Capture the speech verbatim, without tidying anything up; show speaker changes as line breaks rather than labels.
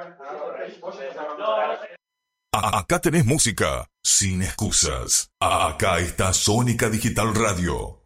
A- Acá tenés música sin excusas. A- Acá está Sónica Digital Radio.